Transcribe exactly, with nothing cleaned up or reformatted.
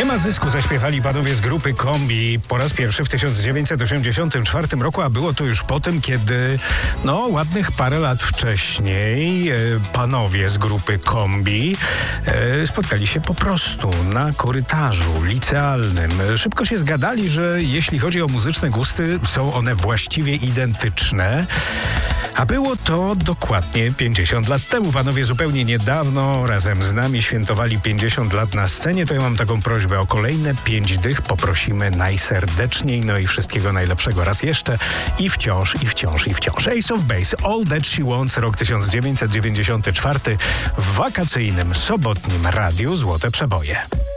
ma zysku zaśpiewali panowie z grupy Kombi po raz pierwszy w tysiąc dziewięćset osiemdziesiątym czwartym roku, a było to już po tym, kiedy no ładnych parę lat wcześniej e, panowie z grupy Kombi e, spotkali się po prostu na korytarzu licealnym. Szybko się zgadali, że jeśli chodzi o muzyczne gusty, są one właściwie identyczne. A było to dokładnie pięćdziesiąt lat temu. Panowie zupełnie niedawno razem z nami świętowali pięćdziesiąt lat na scenie. To ja mam taką prośbę o kolejne pięć dych. Poprosimy najserdeczniej. No i wszystkiego najlepszego raz jeszcze. I wciąż, i wciąż, i wciąż. Ace of Base, All That She Wants, rok tysiąc dziewięćset dziewięćdziesiąty czwarty w wakacyjnym, sobotnim radiu Złote Przeboje.